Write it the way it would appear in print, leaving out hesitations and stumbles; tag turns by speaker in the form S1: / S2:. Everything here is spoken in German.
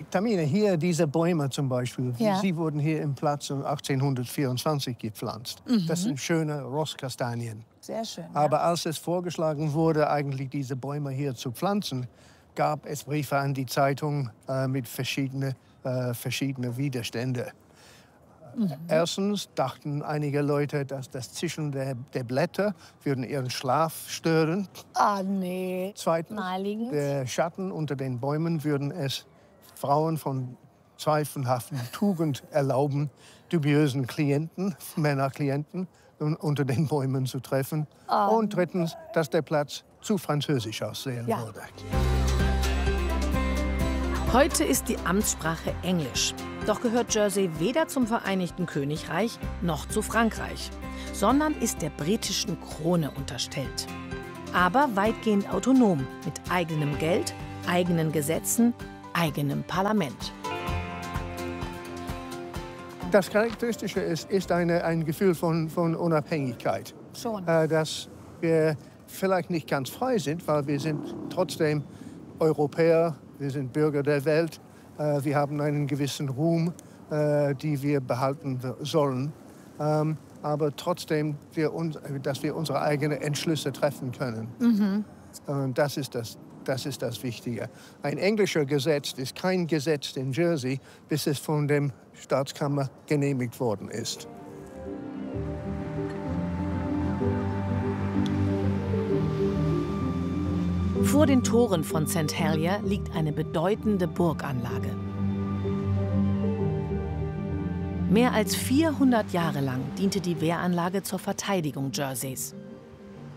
S1: Tamine, hier diese Bäume zum Beispiel,
S2: Ja.
S1: sie wurden hier im Platz 1824 gepflanzt. Das sind schöne Rosskastanien.
S2: Sehr schön.
S1: Aber als es vorgeschlagen wurde, eigentlich diese Bäume hier zu pflanzen, gab es Briefe an die Zeitung mit verschiedenen Widerständen. Erstens dachten einige Leute, dass das Zischen der Blätter würden ihren Schlaf stören.
S2: Ah, nee.
S1: Zweitens,
S2: Naheliegend.
S1: der Schatten unter den Bäumen würden es Frauen von zweifelhaften Tugend erlauben, dubiösen Männerklienten unter den Bäumen zu treffen. Und drittens, dass der Platz zu französisch aussehen würde.
S3: Heute ist die Amtssprache Englisch. Doch gehört Jersey weder zum Vereinigten Königreich noch zu Frankreich, sondern ist der britischen Krone unterstellt. Aber weitgehend autonom, mit eigenem Geld, eigenen Gesetzen, eigenem Parlament.
S1: Das Charakteristische ist ein Gefühl von Unabhängigkeit.
S2: Schon.
S1: Dass wir vielleicht nicht ganz frei sind, weil wir sind trotzdem Europäer, wir sind Bürger der Welt, wir haben einen gewissen Ruhm, die wir behalten sollen. Aber trotzdem, dass wir unsere eigenen Entschlüsse treffen können. Und das ist das Wichtige. Ein englischer Gesetz ist kein Gesetz in Jersey, bis es von der Staatskammer genehmigt worden ist.
S3: Vor den Toren von St. Helier liegt eine bedeutende Burganlage. Mehr als 400 Jahre lang diente die Wehranlage zur Verteidigung Jerseys.